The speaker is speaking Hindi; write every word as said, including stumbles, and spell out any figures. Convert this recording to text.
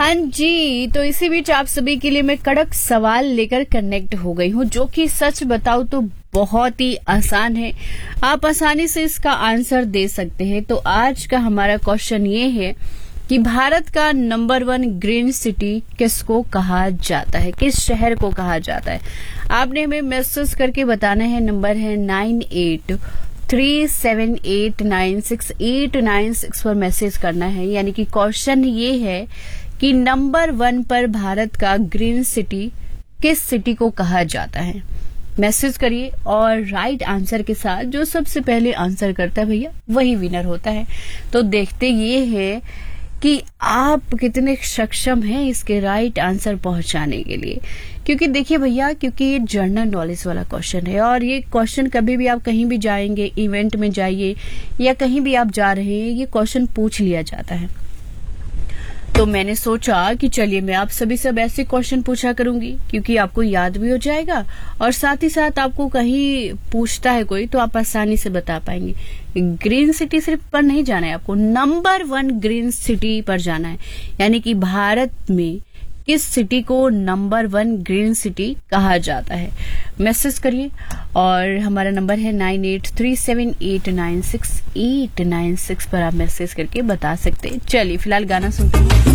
हाँ जी, तो इसी बीच आप सभी के लिए मैं कड़क सवाल लेकर कनेक्ट हो गई हूँ, जो कि सच बताऊं तो बहुत ही आसान है। आप आसानी से इसका आंसर दे सकते हैं। तो आज का हमारा क्वेश्चन ये है कि भारत का नंबर वन ग्रीन सिटी किसको कहा जाता है, किस शहर को कहा जाता है। आपने हमें मैसेज करके बताना है। नंबर है nine eight three seven eight nine six eight nine six पर मैसेज करना है। यानी कि क्वेश्चन ये है कि नंबर वन पर भारत का ग्रीन सिटी किस सिटी को कहा जाता है। मैसेज करिए और राइट आंसर के साथ जो सबसे पहले आंसर करता है भैया वही विनर होता है। तो देखते ये है कि आप कितने सक्षम हैं इसके राइट आंसर पहुंचाने के लिए। क्योंकि देखिए भैया, क्योंकि ये जनरल नॉलेज वाला क्वेश्चन है और ये क्वेश्चन कभी भी आप कहीं भी जाएंगे, इवेंट में जाइए या कहीं भी आप जा रहे हैं, ये क्वेश्चन पूछ लिया जाता है। तो मैंने सोचा कि चलिए मैं आप सभी सब ऐसे क्वेश्चन पूछा करूंगी, क्योंकि आपको याद भी हो जाएगा और साथ ही साथ आपको कहीं पूछता है कोई तो आप आसानी से बता पाएंगे। ग्रीन सिटी सिर्फ पर नहीं जाना है, आपको नंबर वन ग्रीन सिटी पर जाना है। यानी कि भारत में किस सिटी को नंबर वन ग्रीन सिटी कहा जाता है। मैसेज करिए और हमारा नंबर है nine eight three seven eight nine six eight nine six पर आप मैसेज करके बता सकते हैं। चलिए फिलहाल गाना सुनते हैं।